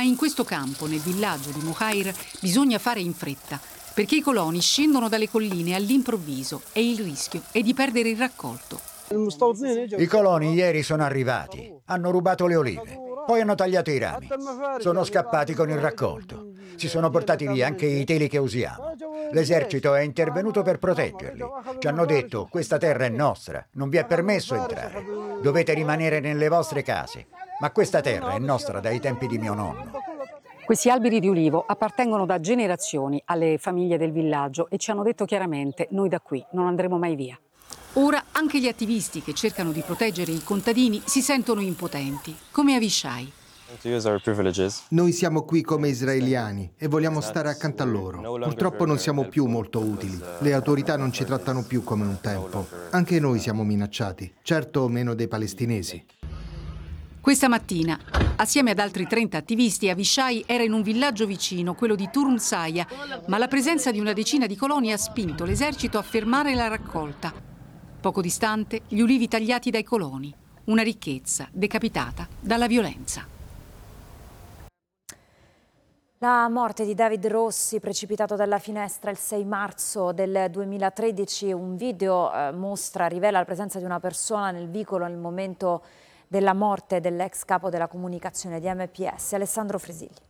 in questo campo, nel villaggio di Muhair, bisogna fare in fretta, perché i coloni scendono dalle colline all'improvviso e il rischio è di perdere il raccolto. I coloni ieri sono arrivati, hanno rubato le olive, poi hanno tagliato i rami, sono scappati con il raccolto, si sono portati via anche i teli che usiamo. L'esercito è intervenuto per proteggerli, ci hanno detto: questa terra è nostra, non vi è permesso entrare, dovete rimanere nelle vostre case, ma questa terra è nostra dai tempi di mio nonno. Questi alberi di ulivo appartengono da generazioni alle famiglie del villaggio e ci hanno detto chiaramente: noi da qui non andremo mai via. Ora anche gli attivisti che cercano di proteggere i contadini si sentono impotenti, come Avishai. Noi siamo qui come israeliani e vogliamo stare accanto a loro. Purtroppo non siamo più molto utili. Le autorità non ci trattano più come un tempo. Anche noi siamo minacciati, certo meno dei palestinesi. Questa mattina, assieme ad altri 30 attivisti, Avishai era in un villaggio vicino, quello di Turm Saya, ma la presenza di una decina di coloni ha spinto l'esercito a fermare la raccolta. Poco distante, gli ulivi tagliati dai coloni, una ricchezza decapitata dalla violenza. La morte di David Rossi, precipitato dalla finestra il 6 marzo del 2013, un video rivela la presenza di una persona nel vicolo nel momento della morte dell'ex capo della comunicazione di MPS, Alessandro Fresigli.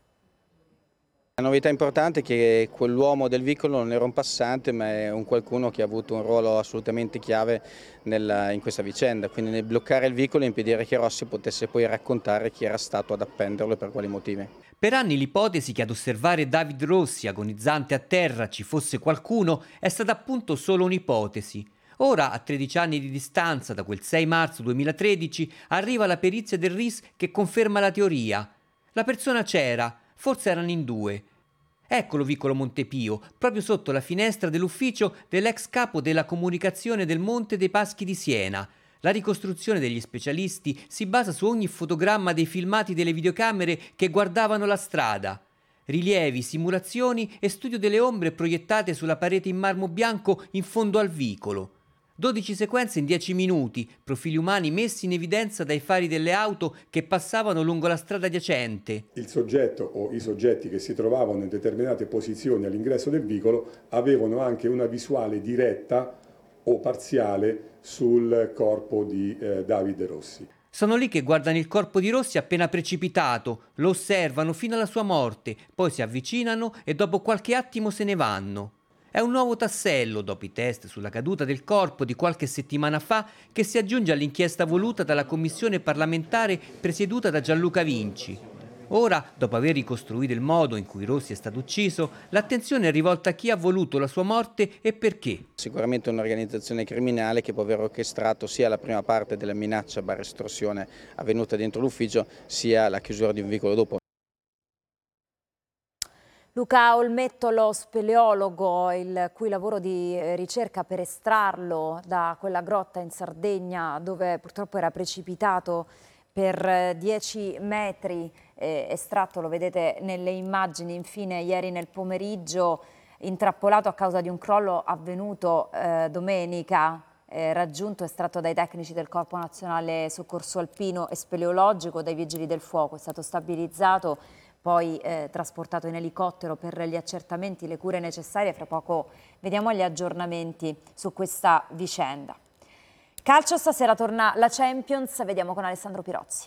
La novità importante è che quell'uomo del vicolo non era un passante, ma è un qualcuno che ha avuto un ruolo assolutamente chiave in questa vicenda, quindi nel bloccare il vicolo e impedire che Rossi potesse poi raccontare chi era stato ad appenderlo e per quali motivi. Per anni l'ipotesi che ad osservare David Rossi agonizzante a terra ci fosse qualcuno è stata appunto solo un'ipotesi. Ora, a 13 anni di distanza da quel 6 marzo 2013, arriva la perizia del RIS che conferma la teoria. La persona c'era. Forse erano in due. Eccolo vicolo Montepio, proprio sotto la finestra dell'ufficio dell'ex capo della comunicazione del Monte dei Paschi di Siena. La ricostruzione degli specialisti si basa su ogni fotogramma dei filmati delle videocamere che guardavano la strada. Rilievi, simulazioni e studio delle ombre proiettate sulla parete in marmo bianco in fondo al vicolo. 12 sequenze in 10 minuti, profili umani messi in evidenza dai fari delle auto che passavano lungo la strada adiacente. Il soggetto o i soggetti che si trovavano in determinate posizioni all'ingresso del vicolo avevano anche una visuale diretta o parziale sul corpo di David Rossi. Sono lì che guardano il corpo di Rossi appena precipitato, lo osservano fino alla sua morte, poi si avvicinano e dopo qualche attimo se ne vanno. È un nuovo tassello, dopo i test sulla caduta del corpo di qualche settimana fa, che si aggiunge all'inchiesta voluta dalla commissione parlamentare presieduta da Gianluca Vinci. Ora, dopo aver ricostruito il modo in cui Rossi è stato ucciso, l'attenzione è rivolta a chi ha voluto la sua morte e perché. Sicuramente un'organizzazione criminale che può aver orchestrato sia la prima parte della minaccia / estorsione avvenuta dentro l'ufficio, sia la chiusura di un vicolo dopo. Luca Olmetto, lo speleologo, il cui lavoro di ricerca per estrarlo da quella grotta in Sardegna dove purtroppo era precipitato per 10 metri, estratto, lo vedete nelle immagini, infine ieri nel pomeriggio intrappolato a causa di un crollo avvenuto domenica, raggiunto, estratto dai tecnici del Corpo Nazionale Soccorso Alpino e Speleologico, dai Vigili del Fuoco, è stato stabilizzato, poi trasportato in elicottero per gli accertamenti, le cure necessarie. Fra poco vediamo gli aggiornamenti su questa vicenda. Calcio, stasera torna la Champions, vediamo con Alessandro Pirozzi.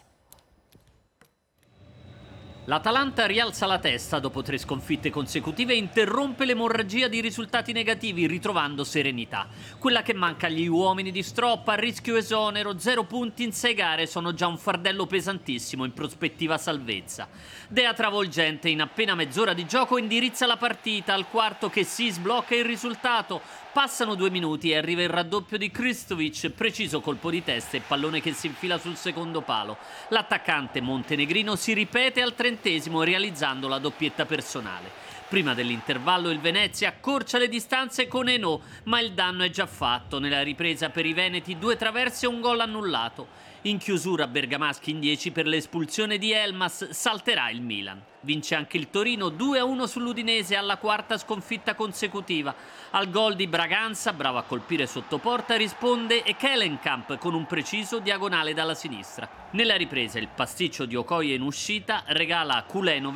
L'Atalanta rialza la testa dopo 3 sconfitte consecutive e interrompe l'emorragia di risultati negativi ritrovando serenità. Quella che manca agli uomini di Stroppa, a rischio esonero, 0 punti in 6 gare sono già un fardello pesantissimo in prospettiva salvezza. Dea travolgente in appena mezz'ora di gioco indirizza la partita, al quarto che si sblocca il risultato. Passano 2 minuti e arriva il raddoppio di Kristovic, preciso colpo di testa e pallone che si infila sul secondo palo. L'attaccante montenegrino si ripete al 30° realizzando la doppietta personale. Prima dell'intervallo il Venezia accorcia le distanze con Eno, ma il danno è già fatto. Nella ripresa per i veneti 2 traverse e un gol annullato. In chiusura bergamaschi in 10 per l'espulsione di Elmas, salterà il Milan. Vince anche il Torino 2-1 sull'Udinese alla 4ª sconfitta consecutiva. Al gol di Braganza, bravo a colpire sotto porta, risponde Ekelenkamp con un preciso diagonale dalla sinistra. Nella ripresa il pasticcio di Okoye in uscita regala a Kulenovic